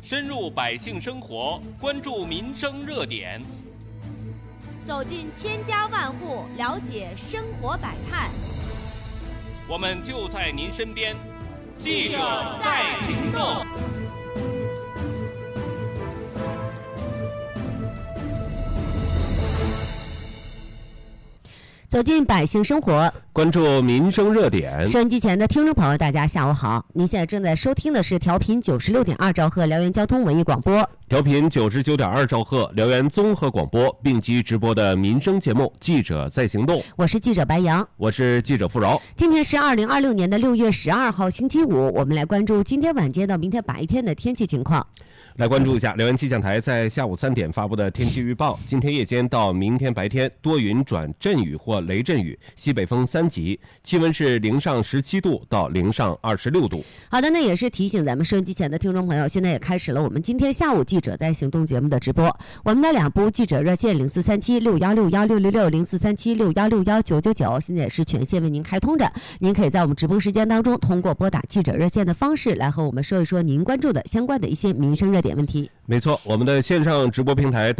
深入百姓生活，关注民生热点， 走进千家万户，了解生活百态。 我们就在您身边，记者在行动。 走进百姓生活， 关注民生热点。 收音机前的听众朋友，大家下午好！您现在正在收听的是调频96.2兆赫辽源交通文艺广播， 调频99.2兆赫辽源综合广播并机直播的民生节目《记者在行动》。 我是记者白杨， 我是记者付饶。 今天是2026年6月12号星期五，我们来关注今天晚间到明天白天的天气情况。 来关注一下辽源气象台在下午3点发布的天气预报。今天夜间到明天白天多云转阵雨或雷阵雨，西北风3级，气温是零上17度到零上26度。 好的，那也是提醒咱们收音机前的听众朋友，现在也开始了我们今天下午记者在行动节目的直播。我们的2部记者热线043761616660，043761619999，现在也是全线为您开通着。您可以在我们直播时间当中，通过拨打记者热线的方式来和我们说一说您关注的相关的一些民生热点问题。 没错，我们的线上直播平台